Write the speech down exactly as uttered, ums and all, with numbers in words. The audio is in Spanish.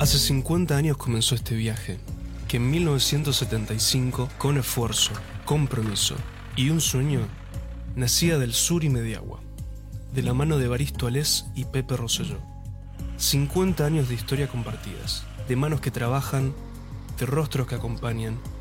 Hace cincuenta años comenzó este viaje, que en mil novecientos setenta y cinco, con esfuerzo, compromiso y un sueño, nacía del Sur y Mediagua, de la mano de Evaristo Alés y Pepe Rosselló. cincuenta años de historia compartidas, de manos que trabajan, de rostros que acompañan,